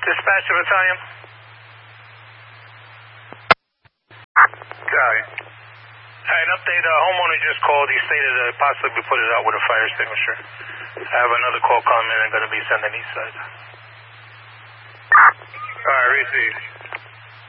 Dispatch of Battalion. Copy. An update, homeowner just called. He stated that possibly put it out with a fire extinguisher. I have another call coming in. I'm going to be sending east side. All right, received.